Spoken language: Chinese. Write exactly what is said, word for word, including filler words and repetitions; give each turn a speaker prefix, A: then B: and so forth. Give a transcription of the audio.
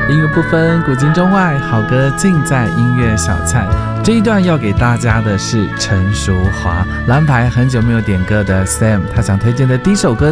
A: 音乐不分古今中外，好歌尽在音乐小菜。这一段要给大家的是陈淑桦，蓝牌很久没有点歌的 Sam， 他想推荐的第一首歌